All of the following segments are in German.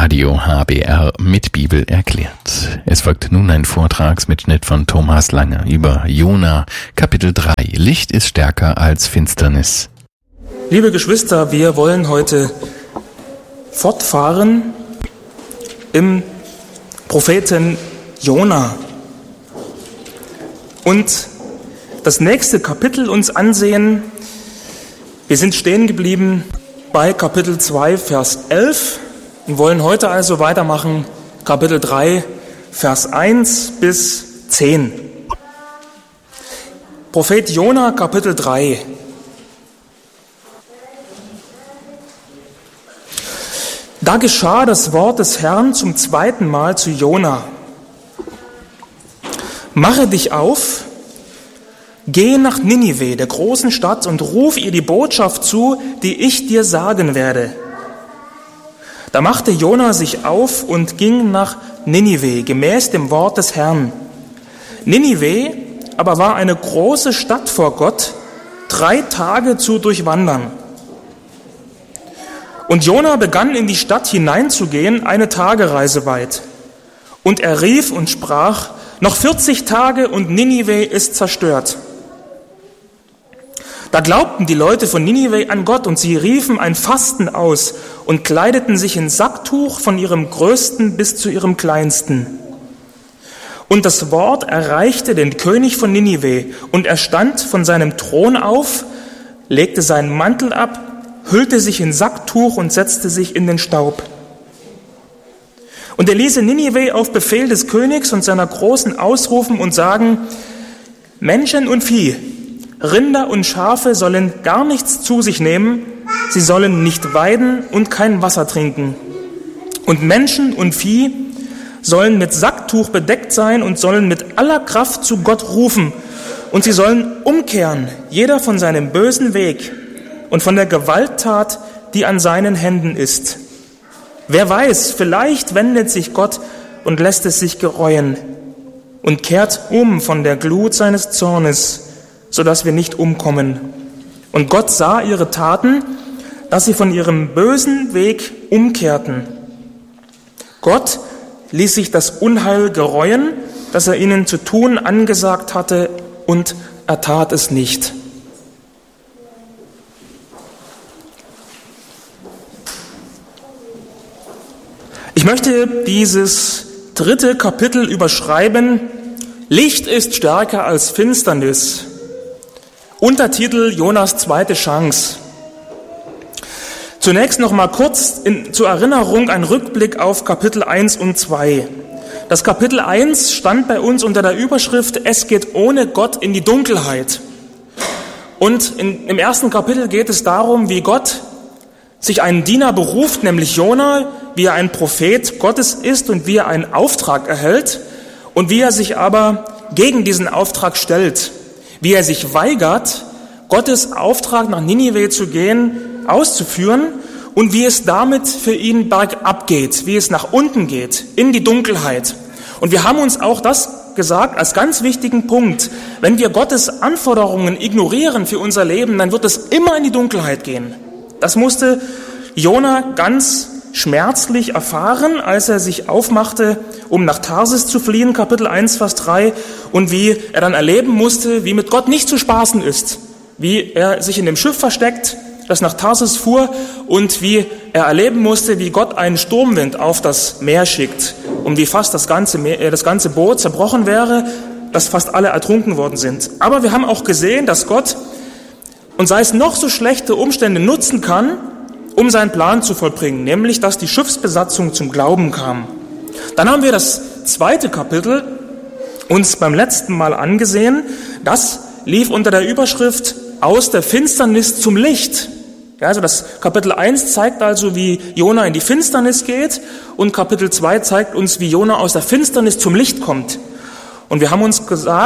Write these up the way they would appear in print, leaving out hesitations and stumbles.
Radio HBR mit Bibel erklärt. Es folgt nun ein Vortragsmitschnitt von Thomas Lange über Jona, Kapitel 3. Licht ist stärker als Finsternis. Liebe Geschwister, wir wollen heute fortfahren im Propheten Jona und das nächste Kapitel uns ansehen. Wir sind stehen geblieben bei Kapitel 2, Vers 11 und wollen heute also weitermachen, Kapitel 3, Vers 1 bis 10. Prophet Jona, Kapitel 3. Da geschah das Wort des Herrn zum zweiten Mal zu Jona. Mache dich auf, geh nach Ninive, der großen Stadt, und ruf ihr die Botschaft zu, die ich dir sagen werde. Da machte Jona sich auf und ging nach Ninive, gemäß dem Wort des Herrn. Ninive aber war eine große Stadt vor Gott, 3 Tage zu durchwandern. Und Jona begann in die Stadt hineinzugehen, 1 Tagereise weit. Und er rief und sprach, noch 40 Tage und Ninive ist zerstört. Da glaubten die Leute von Ninive an Gott und sie riefen ein Fasten aus und kleideten sich in Sacktuch von ihrem Größten bis zu ihrem Kleinsten. Und das Wort erreichte den König von Ninive und er stand von seinem Thron auf, legte seinen Mantel ab, hüllte sich in Sacktuch und setzte sich in den Staub. Und er ließ Ninive auf Befehl des Königs und seiner Großen ausrufen und sagen, Menschen und Vieh, Rinder und Schafe sollen gar nichts zu sich nehmen, sie sollen nicht weiden und kein Wasser trinken. Und Menschen und Vieh sollen mit Sacktuch bedeckt sein und sollen mit aller Kraft zu Gott rufen. Und sie sollen umkehren, jeder von seinem bösen Weg und von der Gewalttat, die an seinen Händen ist. Wer weiß, vielleicht wendet sich Gott und lässt es sich gereuen und kehrt um von der Glut seines Zornes, sodass wir nicht umkommen. Und Gott sah ihre Taten, dass sie von ihrem bösen Weg umkehrten. Gott ließ sich das Unheil gereuen, das er ihnen zu tun angesagt hatte, und er tat es nicht. Ich möchte dieses 3. Kapitel überschreiben, Licht ist stärker als Finsternis. Untertitel Jonas zweite Chance. Zunächst noch mal kurz zur Erinnerung ein Rückblick auf Kapitel 1 und 2. Das Kapitel 1 stand bei uns unter der Überschrift Es geht ohne Gott in die Dunkelheit. Und im ersten Kapitel geht es darum, wie Gott sich einen Diener beruft, nämlich Jona, wie er ein Prophet Gottes ist und wie er einen Auftrag erhält und wie er sich aber gegen diesen Auftrag stellt. Wie er sich weigert, Gottes Auftrag nach Ninive zu gehen, auszuführen und wie es damit für ihn bergab geht, wie es nach unten geht, in die Dunkelheit. Und wir haben uns auch das gesagt als ganz wichtigen Punkt. Wenn wir Gottes Anforderungen ignorieren für unser Leben, dann wird es immer in die Dunkelheit gehen. Das musste Jona ganz schmerzlich erfahren, als er sich aufmachte, um nach Tarsis zu fliehen, Kapitel 1, Vers 3, und wie er dann erleben musste, wie mit Gott nicht zu spaßen ist, wie er sich in dem Schiff versteckt, das nach Tarsis fuhr, und wie er erleben musste, wie Gott einen Sturmwind auf das Meer schickt und wie fast das ganze Boot zerbrochen wäre, dass fast alle ertrunken worden sind. Aber wir haben auch gesehen, dass Gott, und sei es noch so schlechte Umstände, nutzen kann, um seinen Plan zu vollbringen, nämlich, dass die Schiffsbesatzung zum Glauben kam. Dann haben wir das 2. Kapitel uns beim letzten Mal angesehen. Das lief unter der Überschrift Aus der Finsternis zum Licht. Ja, also das Kapitel 1 zeigt also, wie Jona in die Finsternis geht, und Kapitel 2 zeigt uns, wie Jona aus der Finsternis zum Licht kommt. Und wir haben uns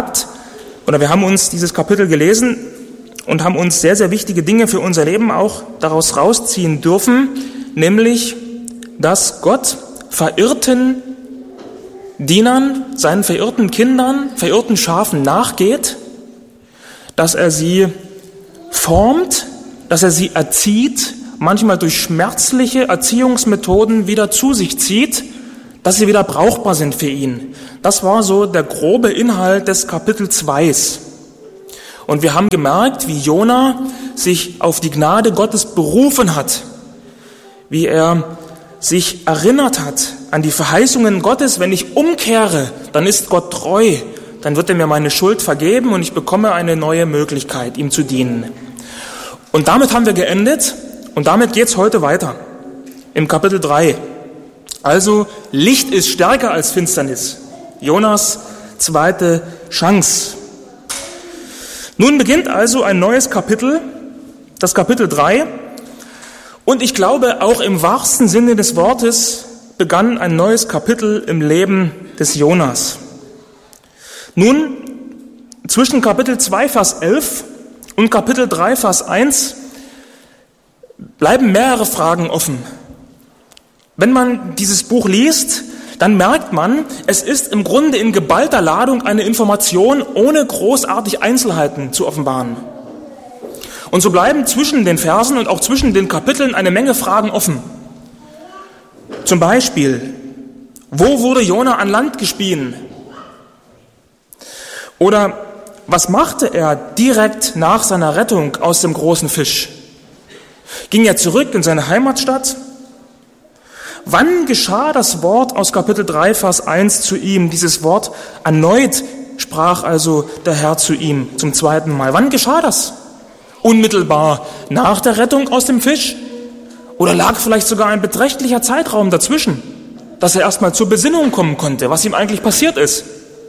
dieses Kapitel gelesen und haben uns sehr, sehr wichtige Dinge für unser Leben auch daraus rausziehen dürfen, nämlich, dass Gott verirrten Dienern, seinen verirrten Kindern, verirrten Schafen nachgeht, dass er sie formt, dass er sie erzieht manchmal durch schmerzliche Erziehungsmethoden wieder zu sich zieht, dass sie wieder brauchbar sind für ihn. Das war so der grobe Inhalt des Kapitel 2. Und wir haben gemerkt, wie Jona sich auf die Gnade Gottes berufen hat, wie er sich erinnert hat an die Verheißungen Gottes: Wenn ich umkehre, dann ist Gott treu, dann wird er mir meine Schuld vergeben und ich bekomme eine neue Möglichkeit, ihm zu dienen. Und damit haben wir geendet und damit geht's heute weiter im Kapitel 3. Also Licht ist stärker als Finsternis. Jonas zweite Chance. Nun beginnt also ein neues Kapitel, das Kapitel 3. Und ich glaube, auch im wahrsten Sinne des Wortes begann ein neues Kapitel im Leben des Jonas. Nun, zwischen Kapitel 2, Vers 11 und Kapitel 3, Vers 1 bleiben mehrere Fragen offen. Wenn man dieses Buch liest, dann merkt man, es ist im Grunde in geballter Ladung eine Information, ohne großartig Einzelheiten zu offenbaren. Und so bleiben zwischen den Versen und auch zwischen den Kapiteln eine Menge Fragen offen. Zum Beispiel, wo wurde Jona an Land gespien? Oder was machte er direkt nach seiner Rettung aus dem großen Fisch? Ging er zurück in seine Heimatstadt? Wann geschah das Wort aus Kapitel 3, Vers 1 zu ihm? Dieses Wort erneut sprach also der Herr zu ihm zum zweiten Mal. Wann geschah das? Unmittelbar nach der Rettung aus dem Fisch? Oder lag vielleicht sogar ein beträchtlicher Zeitraum dazwischen, dass er erstmal zur Besinnung kommen konnte, was ihm eigentlich passiert ist?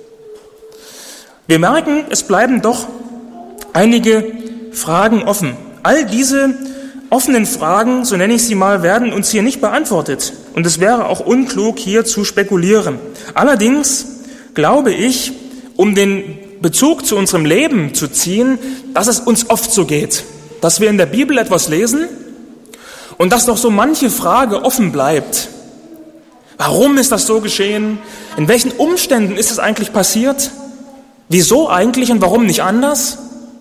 Wir merken, es bleiben doch einige Fragen offen. All diese offenen Fragen, so nenne ich sie mal, werden uns hier nicht beantwortet. Und es wäre auch unklug, hier zu spekulieren. Allerdings glaube ich, um den Bezug zu unserem Leben zu ziehen, dass es uns oft so geht, dass wir in der Bibel etwas lesen und dass doch so manche Frage offen bleibt. Warum ist das so geschehen? In welchen Umständen ist es eigentlich passiert? Wieso eigentlich und warum nicht anders?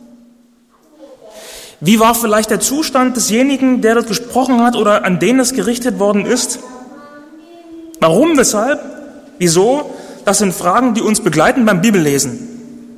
Wie war vielleicht der Zustand desjenigen, der dort gesprochen hat oder an den es gerichtet worden ist? Warum, weshalb, wieso? Das sind Fragen, die uns begleiten beim Bibellesen.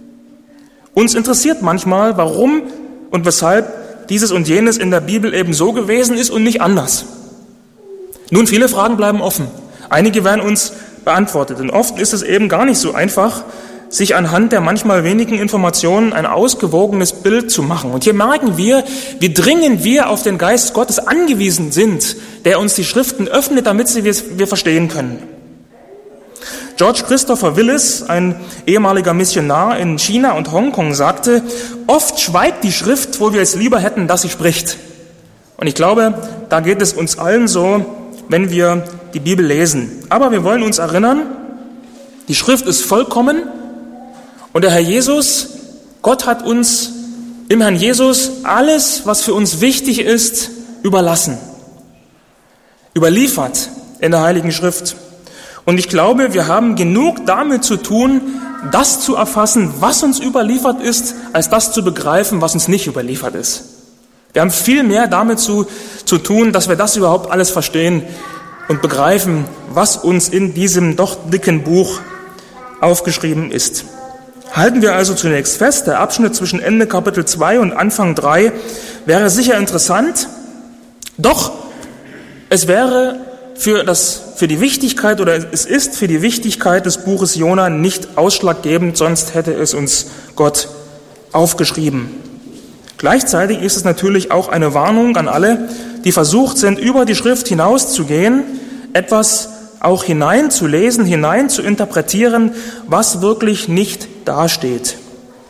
Uns interessiert manchmal, warum und weshalb dieses und jenes in der Bibel eben so gewesen ist und nicht anders. Nun, viele Fragen bleiben offen. Einige werden uns beantwortet. Und oft ist es eben gar nicht so einfach, sich anhand der manchmal wenigen Informationen ein ausgewogenes Bild zu machen. Und hier merken wir, wie dringend wir auf den Geist Gottes angewiesen sind, der uns die Schriften öffnet, damit wir verstehen können. George Christopher Willis, ein ehemaliger Missionar in China und Hongkong, sagte: Oft schweigt die Schrift, wo wir es lieber hätten, dass sie spricht. Und ich glaube, da geht es uns allen so, wenn wir die Bibel lesen. Aber wir wollen uns erinnern, die Schrift ist vollkommen. Und der Herr Jesus, Gott hat uns im Herrn Jesus alles, was für uns wichtig ist, überlassen, überliefert in der Heiligen Schrift. Und ich glaube, wir haben genug damit zu tun, das zu erfassen, was uns überliefert ist, als das zu begreifen, was uns nicht überliefert ist. Wir haben viel mehr damit zu tun, dass wir das überhaupt alles verstehen und begreifen, was uns in diesem doch dicken Buch aufgeschrieben ist. Halten wir also zunächst fest, der Abschnitt zwischen Ende Kapitel 2 und Anfang 3 wäre sicher interessant, doch es wäre für die Wichtigkeit oder es ist für die Wichtigkeit des Buches Jona nicht ausschlaggebend, sonst hätte es uns Gott aufgeschrieben. Gleichzeitig ist es natürlich auch eine Warnung an alle, die versucht sind, über die Schrift hinauszugehen, etwas auch hineinzulesen, hinein zu interpretieren, was wirklich nicht dasteht.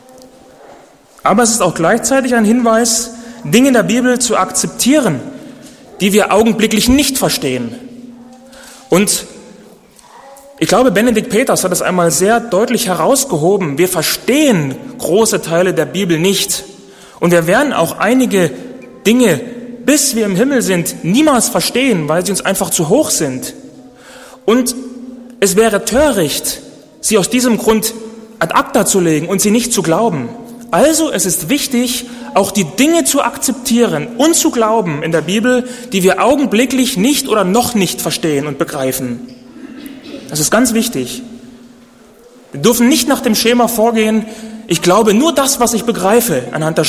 Aber es ist auch gleichzeitig ein Hinweis, Dinge in der Bibel zu akzeptieren, die wir augenblicklich nicht verstehen. Und ich glaube, Benedikt Peters hat es einmal sehr deutlich herausgehoben. Wir verstehen große Teile der Bibel nicht. Und wir werden auch einige Dinge, bis wir im Himmel sind, niemals verstehen, weil sie uns einfach zu hoch sind. Und es wäre töricht, sie aus diesem Grund ad acta zu legen und sie nicht zu glauben. Also es ist wichtig, auch die Dinge zu akzeptieren und zu glauben in der Bibel, die wir augenblicklich nicht oder noch nicht verstehen und begreifen. Das ist ganz wichtig. Wir dürfen nicht nach dem Schema vorgehen, ich glaube nur das, was ich begreife, anhand der